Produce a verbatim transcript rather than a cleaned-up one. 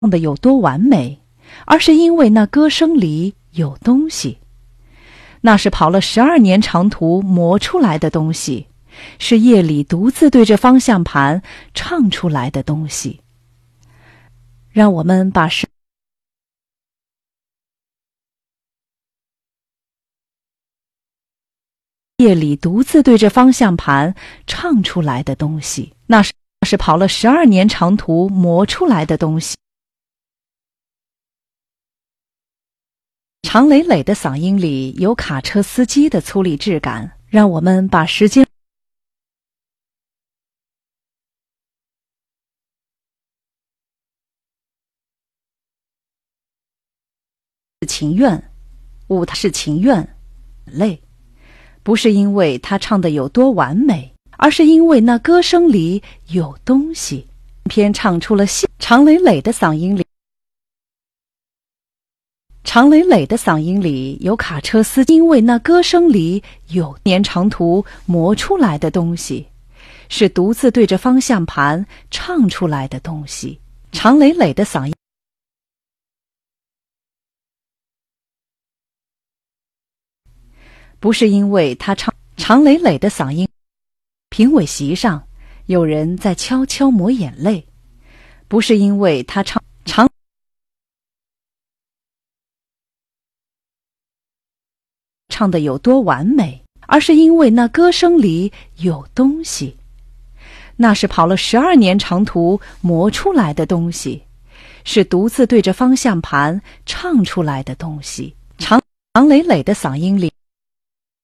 唱的有多完美，而是因为那歌声里有东西。那是跑了十二年长途磨出来的东西，是夜里独自对着方向盘唱出来的东西。让我们把时夜里独自对着方向盘唱出来的东西，那是是跑了十二年长途磨出来的东西。常磊磊的嗓音里有卡车司机的粗粝质感，让我们把时间情愿，舞台是情愿，累，不是因为他唱的有多完美，而是因为那歌声里有东西。偏唱出了戏。常磊磊的嗓音里，常磊磊的嗓音里有卡车司机，因为那歌声里有年长途磨出来的东西，是独自对着方向盘唱出来的东西。常磊磊的嗓音。不是因为他唱常磊磊的嗓音，评委席上有人在悄悄抹眼泪，不是因为他唱常唱的有多完美，而是因为那歌声里有东西。那是跑了十二年长途磨出来的东西，是独自对着方向盘唱出来的东西。常常磊磊的嗓音里。